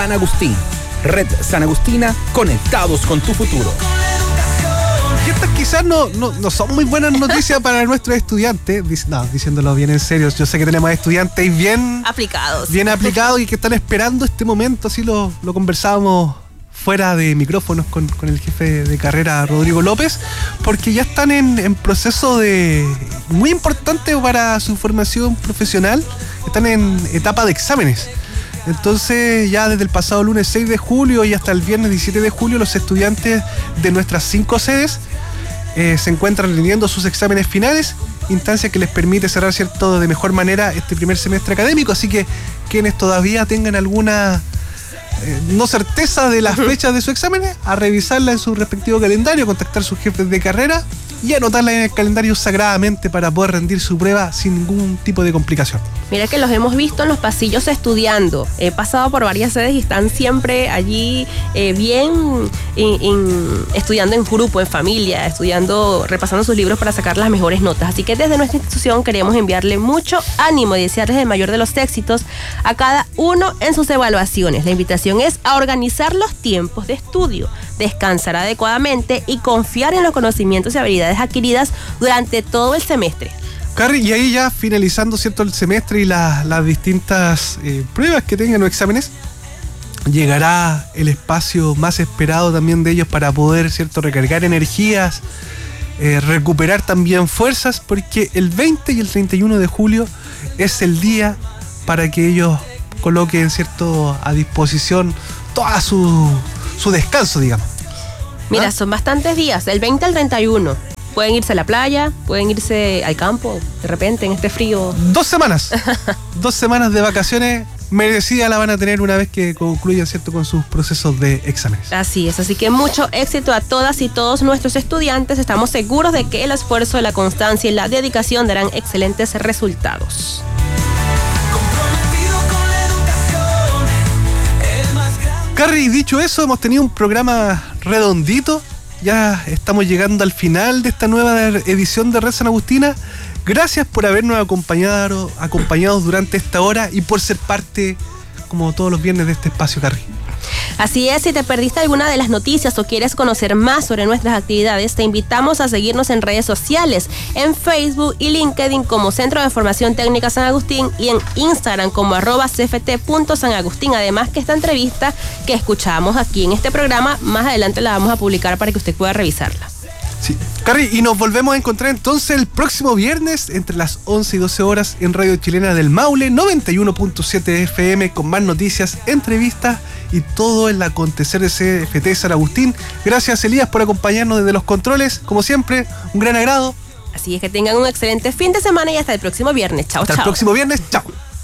San Agustín. Red San Agustina, conectados con tu futuro. Y estas quizás no son muy buenas noticias para nuestros estudiantes. Diciéndolo bien en serio, yo sé que tenemos estudiantes bien aplicados y que están esperando este momento. Así lo conversábamos fuera de micrófonos con el jefe de carrera, Rodrigo López, porque ya están en proceso muy importante para su formación profesional. Están en etapa de exámenes. Entonces, ya desde el pasado lunes 6 de julio y hasta el viernes 17 de julio, los estudiantes de nuestras 5 sedes se encuentran rindiendo sus exámenes finales, instancia que les permite cerrar, ¿cierto?, de mejor manera este primer semestre académico. Así que quienes todavía tengan alguna no certeza de las fechas de sus exámenes, a revisarla en su respectivo calendario, contactar a sus jefes de carrera y anotarla en el calendario sagradamente para poder rendir su prueba sin ningún tipo de complicación. Mira que los hemos visto en los pasillos estudiando. He pasado por varias sedes y están siempre allí estudiando en grupo, en familia, repasando sus libros para sacar las mejores notas. Así que desde nuestra institución queremos enviarle mucho ánimo y desearles el mayor de los éxitos a cada uno en sus evaluaciones. La invitación es a organizar los tiempos de estudio, descansar adecuadamente y confiar en los conocimientos y habilidades adquiridas durante todo el semestre. Carrie, y ahí ya finalizando, ¿cierto?, el semestre y las distintas pruebas que tengan los exámenes, llegará el espacio más esperado también de ellos para poder, ¿cierto?, recargar energías, recuperar también fuerzas, porque el 20 y el 31 de julio es el día para que ellos coloquen, ¿cierto?, a disposición toda su descanso, digamos. Mira, son bastantes días, del 20 al 31. Pueden irse a la playa, pueden irse al campo, de repente en este frío. 2 semanas. 2 semanas de vacaciones merecidas la van a tener una vez que concluyan, ¿cierto?, con sus procesos de exámenes. Así es, así que mucho éxito a todas y todos nuestros estudiantes. Estamos seguros de que el esfuerzo, la constancia y la dedicación darán excelentes resultados. Carrie, dicho eso, hemos tenido un programa redondito. Ya estamos llegando al final de esta nueva edición de Red San Agustina. Gracias por habernos acompañado durante esta hora y por ser parte, como todos los viernes, de este espacio, Carrie. Así es, si te perdiste alguna de las noticias o quieres conocer más sobre nuestras actividades, te invitamos a seguirnos en redes sociales, en Facebook y LinkedIn como Centro de Formación Técnica San Agustín y en Instagram como @cft.sanagustín. Además que esta entrevista que escuchamos aquí en este programa, más adelante la vamos a publicar para que usted pueda revisarla. Sí, Carrie, y nos volvemos a encontrar entonces el próximo viernes entre las 11 y 12 horas en Radio Chilena del Maule 91.7 FM con más noticias, entrevistas y todo el acontecer de CFT San Agustín. Gracias, Elías, por acompañarnos desde los controles. Como siempre, un gran agrado. Así es, que tengan un excelente fin de semana y hasta el próximo viernes. Chao, chao. Hasta el próximo viernes. Chao.